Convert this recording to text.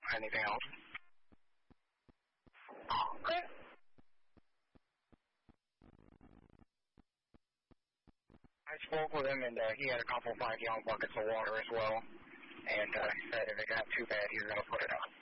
anything else. Okay. I spoke with him, and he had a couple 5-gallon buckets of water as well. And he said if it got too bad, he was going to put it up.